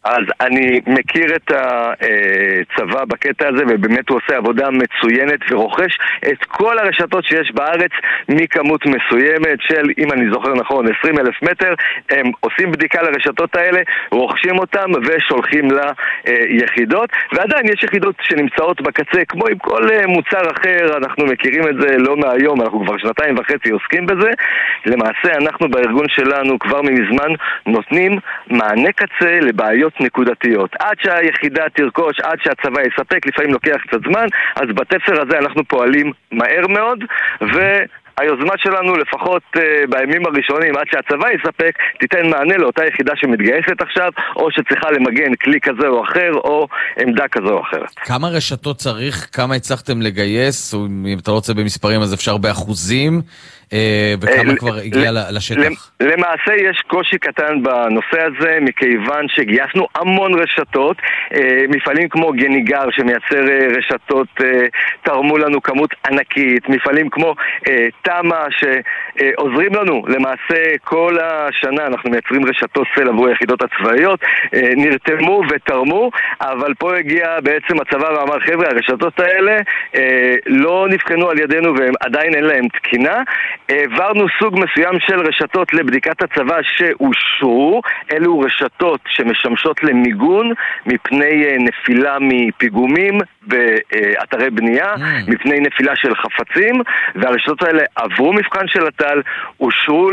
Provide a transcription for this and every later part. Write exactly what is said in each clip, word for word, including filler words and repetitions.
אז אני מכיר את הצבא בקטע הזה, ובאמת הוא עושה עבודה מצוינת ורוכש את כל הרשתות שיש בארץ מכמות מסוימת של, אם אני זוכר נכון, עשרים אלף מטר. הם עושים בדיקה לרשתות האלה, רוכשים אותם ושולחים ליחידות, ועדיין יש יחידות שנמצאות בקצה, כמו עם כל מוצר אחר. אנחנו מכירים את זה לא מהיום, אנחנו כבר שנתיים וחצי עוסקים בזה. למעשה אנחנו בארגון שלנו כבר מזמן נותנים מענה קצה לבעיות נקודתיות. עד שהיחידה תרכוש, עד שהצבא יספק, לפעמים לוקח קצת זמן, אז בתפר הזה אנחנו פועלים מהר מאוד, והיוזמה שלנו לפחות uh, בימים הראשונים, עד שהצבא יספק, תיתן מענה לאותה יחידה שמתגייסת עכשיו, או שצריכה למגן כלי כזה או אחר, או עמדה כזו או אחרת. כמה רשתות צריך? כמה הצלחתם לגייס? או אם אתה רוצה במספרים אז אפשר באחוזים? וכמה כבר הגיע לשטח? למעשה יש קושי קטן בנושא הזה, מכיוון שגייסנו המון רשתות. מפעלים כמו גניגר שמייצר רשתות תרמו לנו כמות ענקית, מפעלים כמו תמה שעוזרים לנו למעשה כל השנה. אנחנו מייצרים רשתות סל עבור היחידות הצבאיות, נרתמו ותרמו, אבל פה הגיע בעצם הצבא ואמר, חבר'ה, הרשתות האלה לא נבחנו על ידינו והם עדיין אין להם תקינה. העברנו סוג מסוים של רשתות לבדיקת הצבא שאושרו. אלו רשתות שמשמשות למיגון מפני נפילה מפיגומים באתרי בנייה, מפני נפילה של חפצים, והרשתות האלה עברו מבחן של הטל, אושרו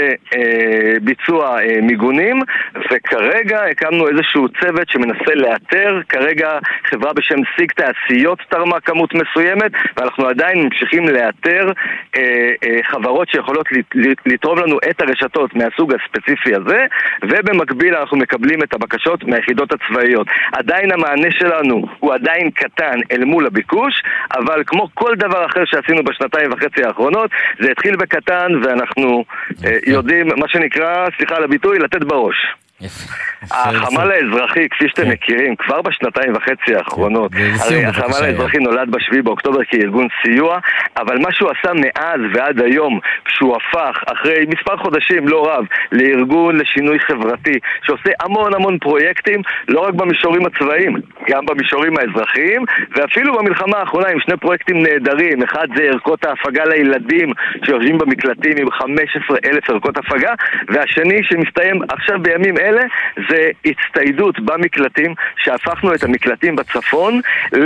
לביצוע מיגונים, וכרגע הקמנו איזשהו צוות שמנסה לאתר. כרגע חברה בשם סיג תעשיות תרמה כמות מסוימת, ואנחנו עדיין ממשיכים לאתר חברות שיכולות לתרום לנו את הרשתות מהסוג הספציפי הזה, ובמקביל אנחנו מקבלים את הבקשות מהיחידות הצבאיות. עדיין המענה שלנו הוא עדיין קטן אל מול הביקוש, אבל כמו כל דבר אחר שעשינו בשנתיים וחצי האחרונות, זה התחיל בקטן, ואנחנו יודעים, מה שנקרא, סליחה על הביטוי, לתת בראש. החמ"ל האזרחי, כפי שאתם מכירים, כבר בשנתיים וחצי האחרונות, הרי החמ"ל האזרחי נולד בשביעי באוקטובר כארגון סיוע, אבל מה שהוא עשה מאז ועד היום, כשהוא הפך אחרי מספר חודשים לא רב לארגון לשינוי חברתי, שעושה המון המון פרויקטים, לא רק במישורים הצבאיים, גם במישורים האזרחיים, ואפילו במלחמה האחרונה עם שני פרויקטים נהדרים. אחד זה ערכות ההפגה לילדים שיושבים במקלטים עם חמישה עשר אלף ערכות הפגה, והשני שמסתיים עכשיו בימים אלה זה הצטיידות במקלטים, שהפכנו את המקלטים בצפון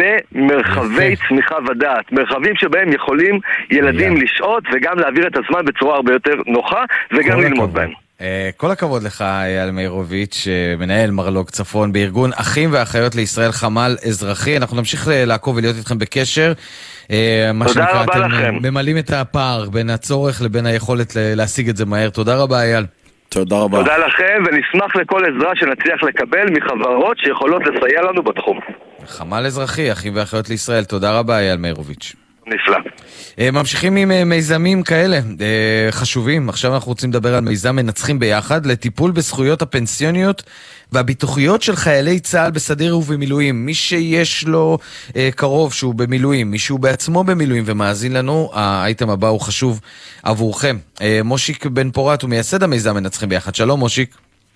למרחבי צמיחה ודעת, מרחבים שבהם יכולים ילדים לשעות וגם להעביר את הזמן בצורה הרבה יותר נוחה וגם ללמוד בהם. כל הכבוד לך, אייל מאירוביץ', מנהל מרלוג צפון בארגון אחים ואחיות לישראל חמ"ל אזרחי. אנחנו נמשיך לעקוב ולהיות איתכם בקשר. תודה רבה לכם. ממלאים את הפער בין הצורך לבין היכולת להשיג את זה מהר. תודה רבה, אייל. תודה רבה. תודה לכם, ונשמח לכל עזרה שנצליח לקבל מחברות שיכולות לסייע לנו בתחום. חמ"ל אזרחי, אחים ואחיות לישראל. תודה רבה, אייל מאירוביץ'. נפלא. ממשיכים עם מיזמים כאלה חשובים. עכשיו אנחנו רוצים לדבר על מיזם מנצחים ביחד לטיפול בזכויות הפנסיוניות והביטוחיות של חיילי צה"ל בסדיר ובמילואים. מי שיש לו קרוב שהוא במילואים, מי שהוא בעצמו במילואים ומאזין לנו, האייטם הבא הוא חשוב עבורכם. מושיק בן פורת הוא מייסד המיזם מנצחים ביחד. שלום מושיק.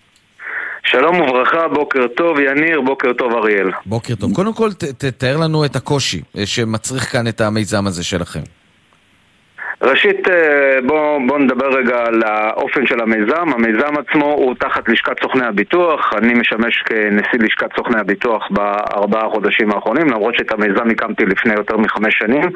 שלום וברכה, בוקר טוב יניר, בוקר טוב אריאל. בוקר טוב. קודם כל תתאר לנו את הקושי שמצריך כאן את המיזם הזה שלכם. ראשית, בוא, בוא נדבר רגע על האופן של המיזם. המיזם עצמו הוא תחת לשכת סוכני הביטוח. אני משמש כנשיא לשכת סוכני הביטוח בארבעה חודשים האחרונים, למרות שאת המיזם הקמתי לפני יותר מחמש שנים.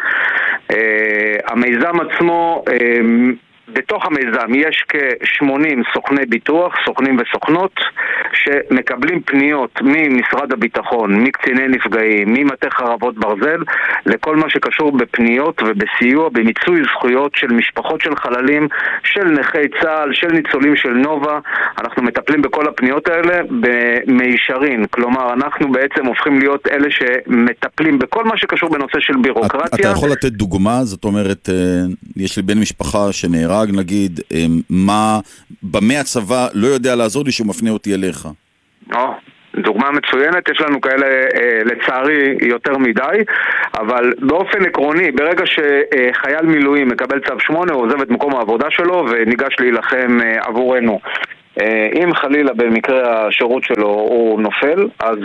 המיזם עצמו, בתוך המיזם יש כ-שמונים סוכני ביטוח, סוכנים וסוכנות, שמקבלים פניות ממשרד הביטחון, מקציני נפגעים, ממטה חרבות ברזל, לכל מה שקשור בפניות ובסיוע, במיצוי זכויות של משפחות של חללים, של נכי צה"ל, של ניצולים של נובה. אנחנו מטפלים בכל הפניות האלה במישרין, כלומר אנחנו בעצם הופכים להיות אלה שמטפלים בכל מה שקשור בנושא של בירוקרטיה. אתה יכול לתת דוגמה? זאת אומרת, יש לי בן משפחה שנהרג, נגיד, מה, במה הצבא לא יודע לעזור לי שהוא מפנה אותי אליך? או, דוגמה מצוינת, יש לנו כאלה לצערי יותר מדי, אבל באופן עקרוני, ברגע שחייל מילואים מקבל צו שמונה, הוא עוזב את מקום העבודה שלו וניגש להילחם עבורנו. אם חלילה במקרה השירות שלו הוא נופל, אז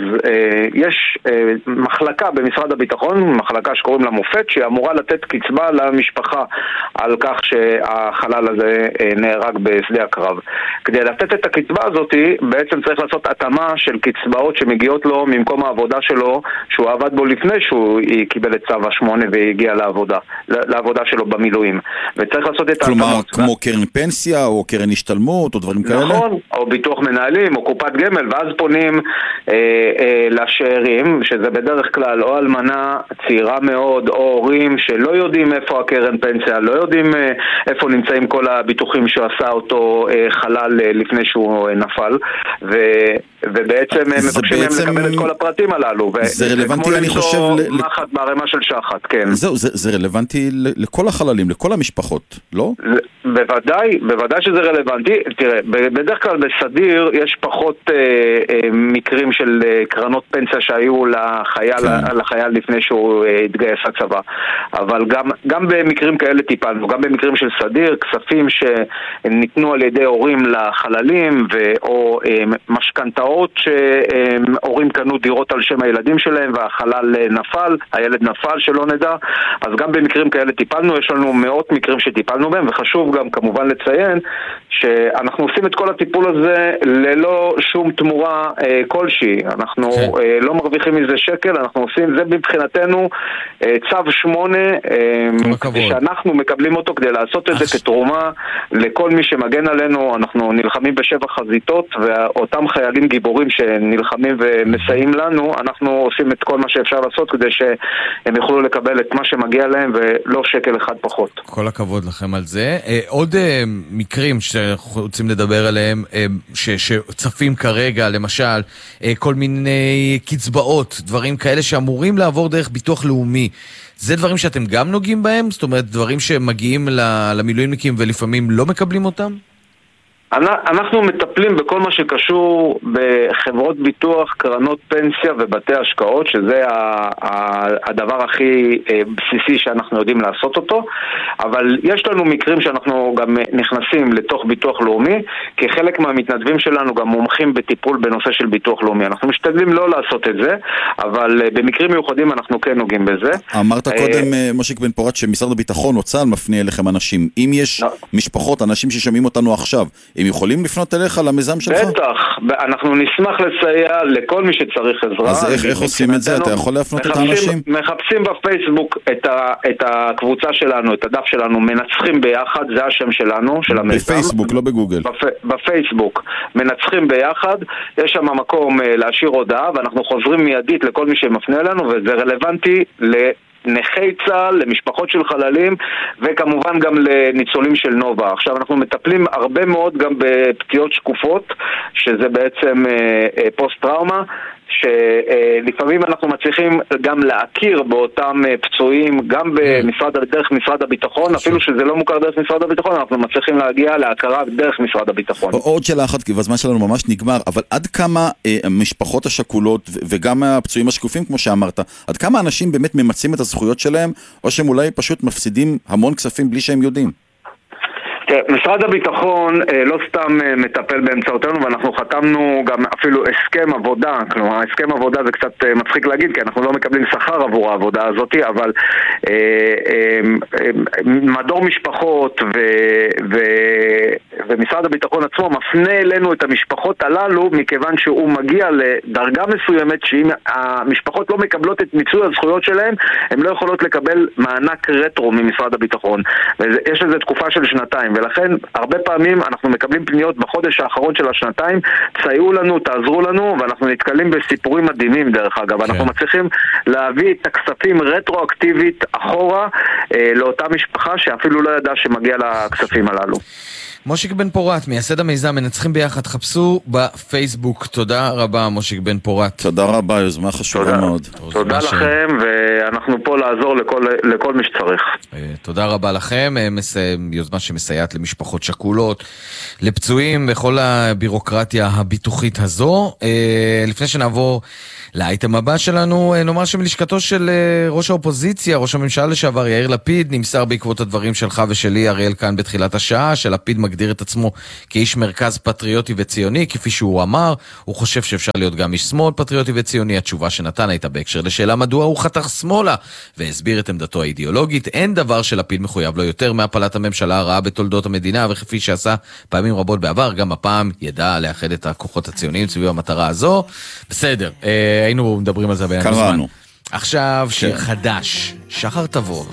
יש מחלקה במשרד הביטחון, מחלקה שקוראים לה מופת, שהיא אמורה לתת קצבה למשפחה על כך שהחלל הזה נהרג בשדה הקרב. כדי לתת את הקצבה הזאת, בעצם צריך לעשות התאמה של קצבאות שמגיעות לו ממקום העבודה שלו, שהוא עבד בו לפני שהוא קיבל את צו השמונה והגיע לעבודה, לעבודה שלו במילואים. וצריך לעשות את כלומר, ההתאמות. כמו קרן פנסיה או קרן השתלמות או דברים כאלה? נכון, או ביטוח מנהלים או קופת גמל, ואז פונים אה, אה, לשאירים, שזה בדרך כלל או אלמנה צעירה מאוד או הורים שלא יודעים איפה הקרן פנסיה, לא יודעים אה, איפה נמצאים כל הביטוחים שעשה אותו אה, חלל אה, לפני שהוא אה, נפל, ו... ובעצם מבקשים בעצם... להם לקבל את כל הפרטים הללו. זה רלוונטי, אני חושב... כמו למצוא מחט בערימה של שחת, כן. זהו, זה, זה רלוונטי לכל החללים, לכל המשפחות, לא? זה, בוודאי, בוודאי שזה רלוונטי. תראה, בדרך כלל בסדיר יש פחות אה, אה, מקרים של אה, קרנות פנסיה שהיו לחייל, כן. לחייל לפני שהוא אה, התגייס לצבא. אבל גם, גם במקרים כאלה טיפלנו, גם במקרים של סדיר, כספים שניתנו על ידי הורים לחללים, ו, או אה, משכנתאות, שהורים קנו דירות על שם הילדים שלהם והחלל נפל, הילד נפל שלא נדע, אז גם במקרים כאלה טיפלנו, יש לנו מאות מקרים שטיפלנו בהם, וחשוב גם כמובן לציין שאנחנו עושים את כל הטיפול הזה ללא שום תמורה אה, כלשהי, אנחנו okay. אה, לא מרוויחים מזה שקל, אנחנו עושים, זה מבחינתנו אה, צו שמונה אה, שאנחנו מקבלים אותו כדי לעשות את זה כתרומה לכל מי שמגן עלינו, אנחנו נלחמים בשבע חזיתות, ואותם חיילים גיבורים שנלחמים ומסייעים לנו, אנחנו עושים את כל מה שאפשר לעשות כדי שהם יוכלו לקבל את מה שמגיע להם ולא שקל אחד פחות. כל הכבוד לכם על זה. עוד מקרים שאנחנו רוצים לדבר עליהם, שצפים כרגע, למשל, כל מיני קצבאות, דברים כאלה שאמורים לעבור דרך ביטוח לאומי. זה דברים שאתם גם נוגעים בהם? זאת אומרת, דברים שמגיעים למילואימניקים ולפעמים לא מקבלים אותם? אנחנו מטפלים בכל מה שקשור בחברות ביטוח, קרנות פנסיה ובתי השקעות, שזה הדבר הכי בסיסי שאנחנו יודעים לעשות אותו, אבל יש לנו מקרים שאנחנו גם נכנסים לתוך ביטוח לאומי, כי חלק מהמתנדבים שלנו גם מומחים בטיפול בנושא של ביטוח לאומי. אנחנו משתדלים לא לעשות את זה, אבל במקרים מיוחדים אנחנו כן נוגעים בזה. אמרת קודם, מושיק בן פורת, שמשרד הביטחון או צה"ל מפנה אליכם אנשים. אם יש משפחות, אנשים ששומעים אותנו עכשיו, הם יכולים לפנות אליך למיזם שלך? בטח, אנחנו נשמח לסייע לכל מי שצריך עזרה. אז איך, איך עושים את זה? אתה יכול להפנות את האנשים? מחפשים בפייסבוק את, ה, את הקבוצה שלנו, את הדף שלנו, מנצחים ביחד, זה השם שלנו, של המיזם. בפייסבוק, לא בגוגל. בפ, בפייסבוק, מנצחים ביחד, יש שם מקום להשאיר הודעה, ואנחנו חוזרים מיידית לכל מי שמפנה אלינו, וזה רלוונטי ל... נכי צה"ל, למשפחות של חללים וכמובן גם לניצולים של נובה. עכשיו אנחנו מטפלים הרבה מאוד גם בפציעות שקופות, שזה בעצם אה, אה, פוסט-טראומה, שלפעמים אנחנו מצליחים גם להכיר באותם פצועים, גם במשרד, דרך משרד הביטחון, אפילו שזה לא מוכר דרך משרד הביטחון, אנחנו מצליחים להגיע להכרה דרך משרד הביטחון. עוד שאלה אחת, כי בזמן שלנו ממש נגמר, אבל עד כמה המשפחות השכולות וגם הפצועים השקופים, כמו שאמרת, עד כמה אנשים באמת ממצים את הזכויות שלהם, או שהם אולי פשוט מפסידים המון כספים בלי שהם יודעים? משרד הביטחון לא סתם מטפל באמצעותנו, ואנחנו חתמנו גם אפילו הסכם עבודה. כלומר, הסכם עבודה זה קצת מצחיק להגיד, כי אנחנו לא מקבלים שכר עבור העבודה הזאת, אבל מדור משפחות ו, ו, ומשרד הביטחון עצמו מפנה אלינו את המשפחות הללו, מכיוון שהוא מגיע לדרגה מסוימת שאם המשפחות לא מקבלות את מיצוי הזכויות שלהם, הן לא יכולות לקבל מענק רטרו ממשרד הביטחון. ויש לזה תקופה של שנתיים, ולכן הרבה פעמים אנחנו מקבלים פניות בחודש האחרון של השנתיים, תסייעו לנו, תעזרו לנו, ואנחנו נתקלים בסיפורים מדהימים דרך אגב. כן. אנחנו מצליחים להביא את הכספים רטרואקטיבית אחורה אה, לאותה משפחה שאפילו לא ידע שמגיע לכספים הללו. מושיק בן פורת, מייסד המיזם מנצחים ביחד, חפשו בפייסבוק. תודה רבה מושיק בן פורת. תודה רבה, יוזמה חשובה תודה. מאוד. תודה לכם, ואנחנו פה לעזור לכל, לכל מי שצריך. תודה רבה לכם, יוזמה שמסייעת למשפחות שכולות, לפצועים וכל הבירוקרטיה הביטוחית הזו. לפני שנעבור לאייטם הבא שלנו, נאמר שמלשכתו של ראש האופוזיציה, ראש הממשלה לשעבר יאיר לפיד, נמסר בעקבות הדברים שלך ושלי אריאל כאן בתחילת השעה, שלפיד מגן מגדיר את עצמו כאיש מרכז פטריוטי וציוני, כפי שהוא אמר, הוא חושב שאפשר להיות גם איש שמאל פטריוטי וציוני. התשובה שנתן הייתה בהקשר לשאלה מדוע הוא חתך שמאלה, והסביר את עמדתו האידיאולוגית. אין דבר שלפיד מחויב לו יותר מהפלת הממשלה הרעה בתולדות המדינה, וכפי שעשה פעמים רבות בעבר, גם הפעם ידע לאחד את הכוחות הציוניים סביב המטרה הזו. בסדר, היינו מדברים על זה בעניין הזמן. עכשיו שיר חדש, שחר תבור.